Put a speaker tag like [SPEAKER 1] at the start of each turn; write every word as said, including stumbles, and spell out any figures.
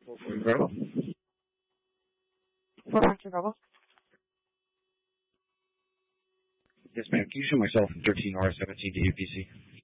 [SPEAKER 1] four forty Bravo.
[SPEAKER 2] four hundred Bravo.
[SPEAKER 1] Yes, ma'am. Can you show myself in thirteen R seventeen to U P C?